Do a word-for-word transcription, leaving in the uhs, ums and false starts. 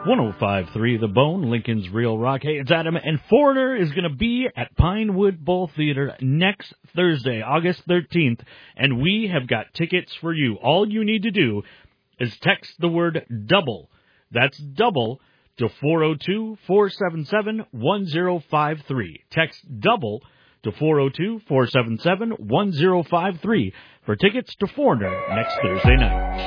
one oh five point three The Bone, Lincoln's Real Rock. Hey, it's Adam, and Foreigner is going to be at Pinewood Bowl Theater next Thursday, August thirteenth, and we have got tickets for you. All you need to do is text the word DOUBLE. That's DOUBLE to four oh two, four seven seven, one oh five three. Text DOUBLE to four oh two, four seven seven, one oh five three for tickets to Foreigner next Thursday night.